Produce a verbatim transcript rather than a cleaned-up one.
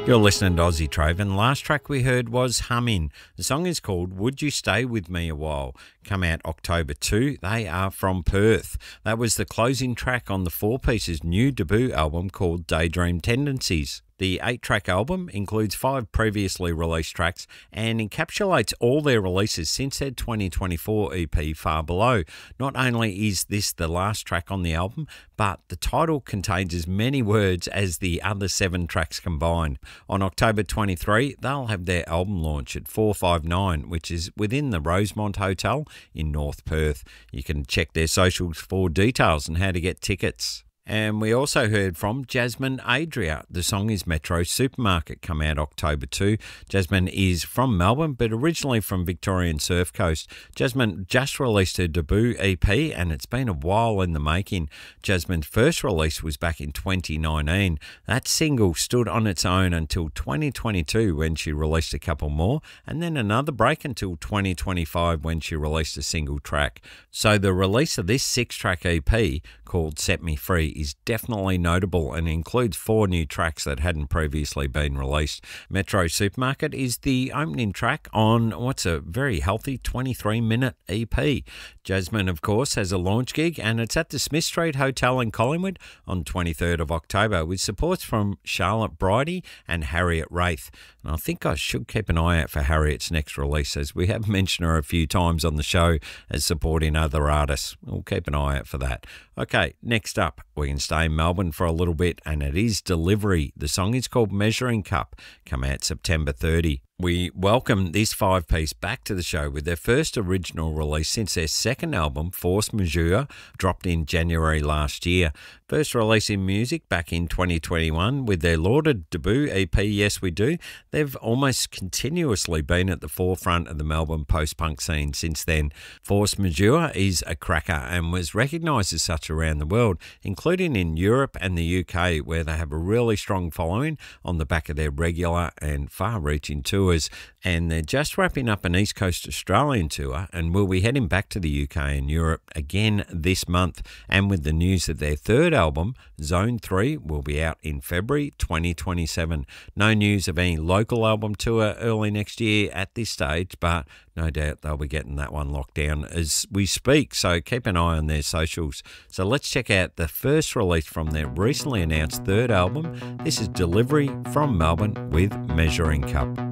You're listening to Aussie Trove, and the last track we heard was Hummin'. The song is called Would You Stay With Me A While? Come out October second. They are from Perth. That was the closing track on the Four Pieces' new debut album called Daydream Tendencies. The eight-track album includes five previously released tracks and encapsulates all their releases since their twenty twenty-four E P Far Below. Not only is this the last track on the album, but the title contains as many words as the other seven tracks combined. On October twenty-third, they'll have their album launch at four five nine, which is within the Rosemont Hotel in North Perth. You can check their socials for details on how to get tickets. And we also heard from Jasmine Adria. The song is Metro Supermarket, come out October second. Jasmine is from Melbourne, but originally from Victorian Surf Coast. Jasmine just released her debut E P, and it's been a while in the making. Jasmine's first release was back in twenty nineteen. That single stood on its own until twenty twenty-two, when she released a couple more, and then another break until twenty twenty-five, when she released a single track. So the release of this six-track E P, called Set Me Free, is definitely notable and includes four new tracks that hadn't previously been released. Metro Supermarket is the opening track on what's a very healthy twenty-three minute E P. Jasmine, of course, has a launch gig, and it's at the Smith Street Hotel in Collingwood on twenty-third of October, with supports from Charlotte Bridie and Harriet Wraith. And I think I should keep an eye out for Harriet's next release, as we have mentioned her a few times on the show as supporting other artists. We'll keep an eye out for that. Okay, next up, we can stay in Melbourne for a little bit, and it is Delivery. The song is called Measuring Cup, come out September thirtieth. We welcome this five-piece back to the show with their first original release since their second album, Force Majeure, dropped in January last year. First release in music back in twenty twenty-one with their lauded debut E P, Yes We Do. They've almost continuously been at the forefront of the Melbourne post-punk scene since then. Force Majeure is a cracker and was recognised as such around the world, including in Europe and the U K, where they have a really strong following on the back of their regular and far-reaching tours. And they're just wrapping up an East Coast Australian tour, and will be heading back to the U K and Europe again this month, and with the news that their third album, Zone three, will be out in February twenty twenty-seven. No news of any local album tour early next year at this stage, but no doubt they'll be getting that one locked down as we speak, so keep an eye on their socials. So let's check out the first release from their recently announced third album. This is Delivery from Melbourne with Measuring Cup.